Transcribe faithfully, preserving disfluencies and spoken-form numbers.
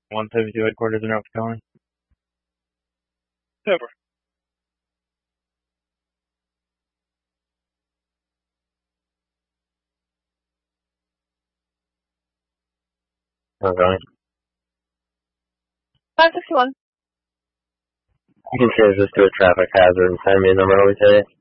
one seventy-two headquarters in North Carolina. Over. Okay. five sixty-one. You can change this to a traffic hazard and send me a number always say.